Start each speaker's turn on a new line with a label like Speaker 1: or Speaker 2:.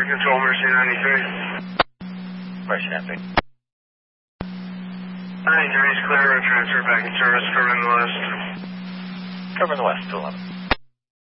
Speaker 1: Control, Mercy 93.
Speaker 2: Mercy 93.
Speaker 1: 93 is clear, transfer back in service, covering the west.
Speaker 2: Covering the west, 211.